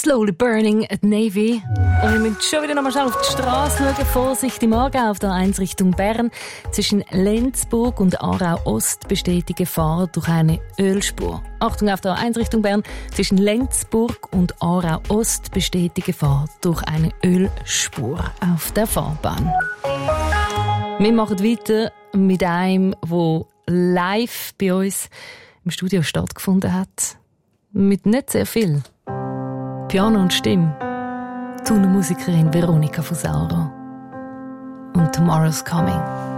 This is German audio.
Slowly Burning at Navy. Und wir müssen schon wieder noch mal schnell auf die Straße schauen. Vorsicht im Aargau auf der 1 Richtung Bern. Zwischen Lenzburg und Aarau-Ost besteht die Gefahr durch eine Ölspur. Achtung auf der 1 Richtung Bern. Zwischen Lenzburg und Aarau-Ost besteht die Gefahr durch eine Ölspur auf der Fahrbahn. Wir machen weiter mit einem, der live bei uns im Studio stattgefunden hat. Mit nicht sehr viel. Piano und Stimme. Turnmusikerin Veronika von Sauro. Und Tomorrow's Coming.